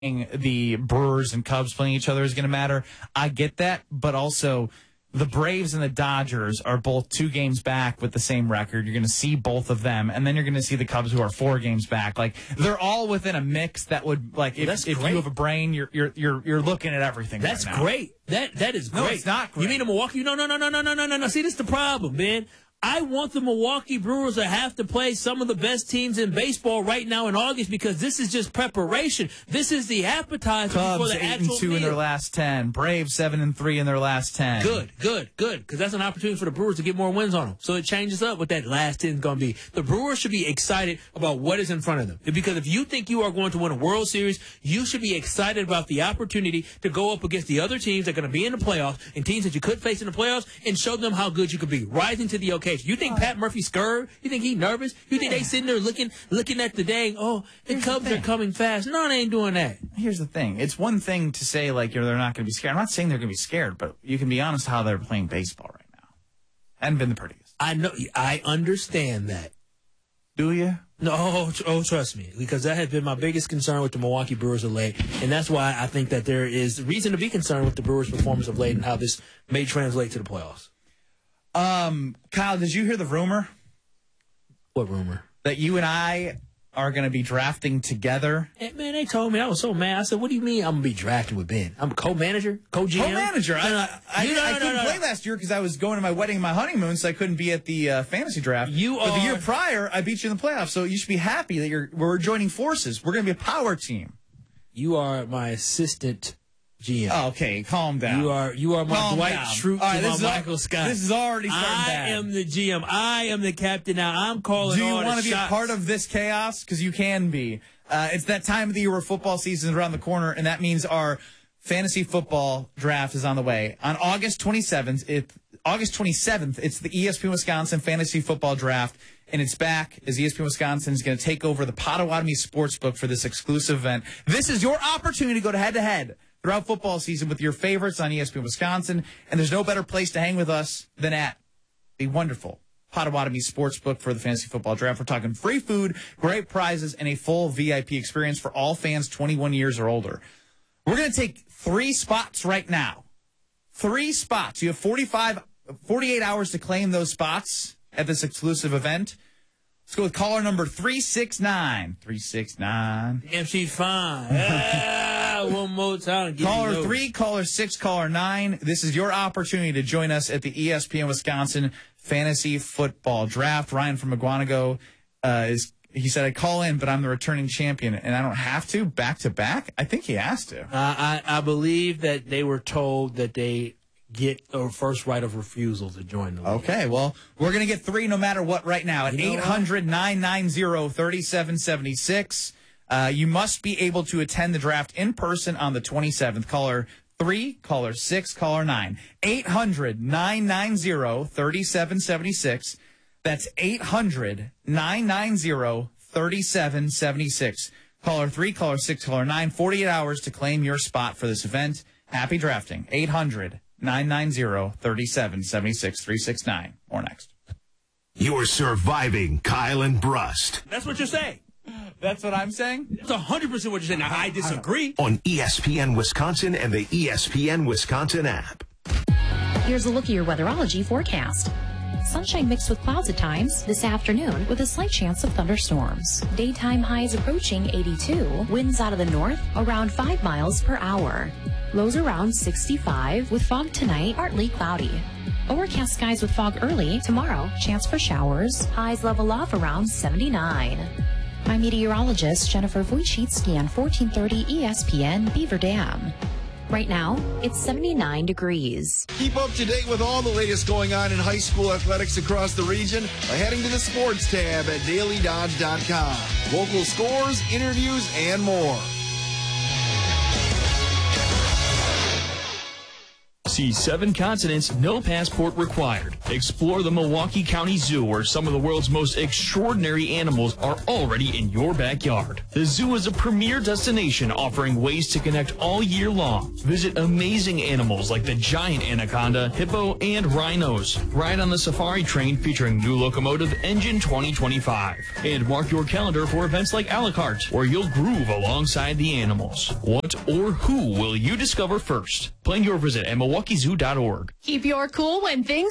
the Brewers and Cubs playing each other is going to matter. I get that, but also the Braves and the Dodgers are both 2 games back with the same record. You're going to see both of them, and then you're going to see the Cubs who are 4 games back. Like, they're all within a mix that would, like, if you have a brain, you're looking at everything. That's right now. great. That is great. No, it's not great. You mean the Milwaukee? No. See, this is the problem, man. I want the Milwaukee Brewers to have to play some of the best teams in baseball right now in August because this is just preparation. This is the appetizer for the actual 8-2 in their last 10. Braves 7-3 in their last 10. Good. Because that's an opportunity for the Brewers to get more wins on them. So it changes up what that last 10 is going to be. The Brewers should be excited about what is in front of them. Because if you think you are going to win a World Series, you should be excited about the opportunity to go up against the other teams that are going to be in the playoffs and teams that you could face in the playoffs and show them how good you could be, rising to the occasion. You think Pat Murphy's scared? You think he's nervous? You think they sitting there looking at the dang, the Cubs are coming fast? No, they ain't doing that. Here's the thing. It's one thing to say, like, they're not going to be scared. I'm not saying they're going to be scared, but you can be honest how they're playing baseball right now. Hadn't been the prettiest. I know. I understand that. Do you? No, trust me, because that has been my biggest concern with the Milwaukee Brewers of late, and that's why I think that there is reason to be concerned with the Brewers' performance of late and how this may translate to the playoffs. Kyle, did you hear the rumor? What rumor? That you and I are going to be drafting together. Hey, man, they told me. I was so mad. I said, what do you mean I'm going to be drafting with Ben? I'm a co-manager, co-GM? Co-manager. I couldn't play last year because I was going to my wedding and my honeymoon, so I couldn't be at the fantasy draft. But the year prior, I beat you in the playoffs, so you should be happy that we're joining forces. We're going to be a power team. You are my assistant GM. Oh, okay, calm down. You are my Dwight Schrute to my Michael Scott. This is already starting bad. I am the GM. I am the captain now. I'm calling Do you want to be a part of this chaos? Because you can be. It's that time of the year where football season is around the corner, and that means our fantasy football draft is on the way. On August 27th, it's the ESPN Wisconsin Fantasy Football Draft, and it's back as ESPN Wisconsin is going to take over the Potawatomi Sportsbook for this exclusive event. This is your opportunity to go head-to-head throughout football season with your favorites on ESPN Wisconsin, and there's no better place to hang with us than at the wonderful Potawatomi Sportsbook for the Fantasy Football Draft. We're talking free food, great prizes, and a full VIP experience for all fans 21 years or older. We're going to take 3 spots right now. 3 spots. You have 48 hours to claim those spots at this exclusive event. Let's go with caller number 369. 369. MC fine. One more time. Caller 3, caller 6, caller 9. This is your opportunity to join us at the ESPN Wisconsin Fantasy Football Draft. Ryan from McGuanago he said, I call in, but I'm the returning champion, and I don't have to back-to-back? I think he has to. I believe that they were told that they get a first right of refusal to join the league. Okay, well, we're going to get 3 no matter what right now at 800-990-3776. You must be able to attend the draft in person on the 27th. Caller 3, caller 6, caller 9. 800-990-3776. That's 800-990-3776. Caller 3, caller 6, caller 9. 48 hours to claim your spot for this event. Happy drafting. 800-990-3776. 369. Or next. You're surviving Kyle and Brust. That's what you're saying. That's what I'm saying? That's 100% what you're saying. Now, I disagree. On ESPN Wisconsin and the ESPN Wisconsin app. Here's a look at your weatherology forecast. Sunshine mixed with clouds at times this afternoon with a slight chance of thunderstorms. Daytime highs approaching 82. Winds out of the north around 5 miles per hour. Lows around 65 with fog tonight, partly cloudy. Overcast skies with fog early. Tomorrow, chance for showers. Highs level off around 79. I'm meteorologist Jennifer Wojcicki on 1430 ESPN Beaver Dam. Right now, it's 79 degrees. Keep up to date with all the latest going on in high school athletics across the region by heading to the sports tab at dailydodge.com. Local scores, interviews, and more. See 7 continents, no passport required. Explore the Milwaukee County Zoo, where some of the world's most extraordinary animals are already in your backyard. The zoo is a premier destination offering ways to connect all year long. Visit amazing animals like the giant anaconda, hippo, and rhinos. Ride on the safari train featuring new locomotive Engine 2025. And mark your calendar for events like a la carte, where you'll groove alongside the animals. What or who will you discover first? Plan your visit at MilwaukeeZoo.org. Keep your cool when things